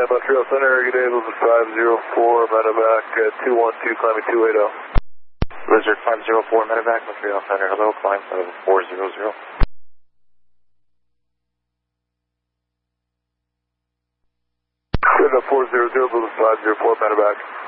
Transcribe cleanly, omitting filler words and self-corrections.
Montreal Center, good day, Lizard 504, medevac 212, climbing 280. Lizard 504, medevac, Montreal Center, hello, climb 400. Cleared up 400, Lizard 504, medevac.